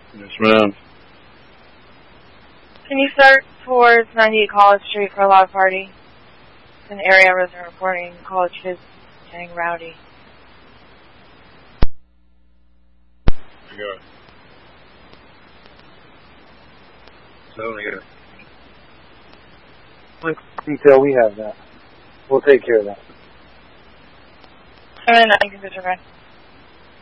Yes, ma'am. Can you start towards 98 College Street for a loud party? It's an area resident reporting college kids getting rowdy. I got it. Totally good. Detail, we have that. We'll take care of that. 7 9 computer,